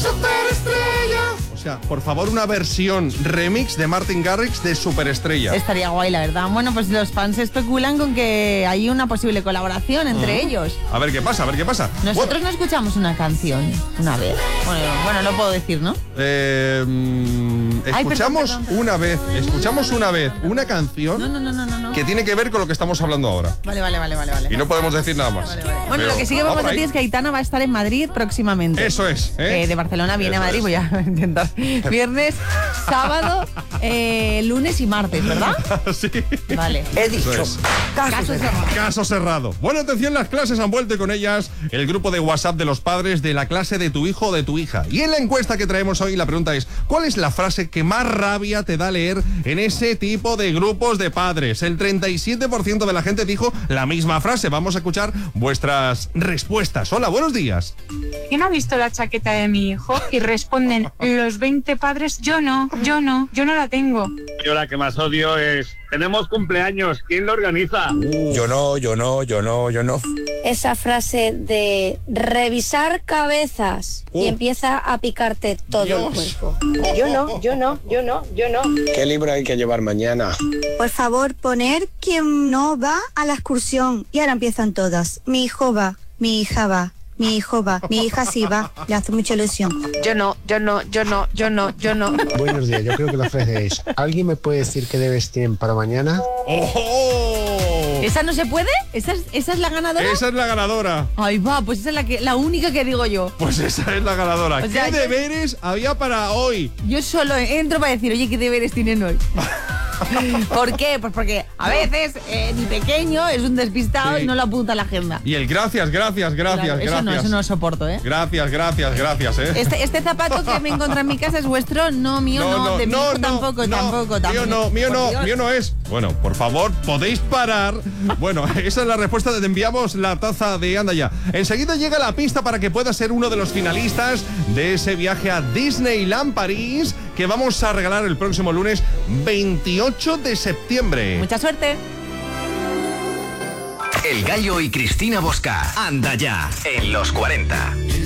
Superestrella. O sea, por favor, una versión remix de Martin Garrix de Superestrella. Estaría guay, la verdad. Bueno, pues los fans especulan con que hay una posible colaboración entre ellos. A ver qué pasa, a ver qué pasa. Nosotros no escuchamos una canción una vez. Bueno, no puedo decir, ¿no? Escuchamos una vez una canción No. que tiene que ver con lo que estamos hablando ahora. Vale. Y no podemos decir nada más. Vale. Bueno, Pero lo que sí que va podemos por ahí. decir es que Aitana va a estar en Madrid próximamente. Eso es, ¿eh? De Barcelona viene Eso a Madrid, es. voy a intentar. Viernes, sábado, lunes y martes, ¿verdad? Sí. Vale. He dicho. Eso es. Caso cerrado. Caso cerrado. Bueno, atención, las clases han vuelto y con ellas el grupo de WhatsApp de los padres de la clase de tu hijo o de tu hija. Y en la encuesta que traemos hoy la pregunta es, ¿cuál es la frase que más rabia te da leer en ese tipo de grupos de padres? El 37% de la gente dijo la misma frase. Vamos a escuchar vuestras respuestas. Hola, buenos días. ¿Quién ha visto la chaqueta de mi hijo? Y responden los 20 padres, yo no la tengo. Yo la que más odio es, tenemos cumpleaños, ¿quién lo organiza? Yo no. Esa frase de revisar cabezas y empieza a picarte todo el cuerpo. Yo no. ¿Qué libro hay que llevar mañana? Por favor, poner quién no va a la excursión. Y ahora empiezan todas. Mi hijo va, mi hija va, mi hijo va, mi hija sí va. Le hace mucha ilusión. Yo no. Buenos días, yo creo que la frase es, ¿alguien me puede decir qué debes tener para mañana? ¡Oh! ¿Esa no se puede? ¿Esa es la ganadora? Esa es la ganadora. Ahí va, pues esa es la única que digo yo. Pues esa es la ganadora. O sea, ¿Qué deberes había para hoy? Yo solo entro para decir, oye, ¿qué deberes tienen hoy? ¿Por qué? Pues porque a veces mi pequeño es un despistado y no lo apunta a la agenda. Y el gracias. Claro, eso no lo soporto, ¿eh? Gracias, ¿eh? Este zapato que me encontré en mi casa es vuestro, no mío, no, de mi hijo tampoco. Mío no es. Bueno, por favor, podéis parar. Bueno, esa es la respuesta. Te enviamos la taza de Anda Ya. Enseguida llega la pista para que puedas ser uno de los finalistas de ese viaje a Disneyland París que vamos a regalar el próximo lunes 28 de septiembre. Mucha suerte. El Gallo y Cristina Bosca. Anda Ya en los 40.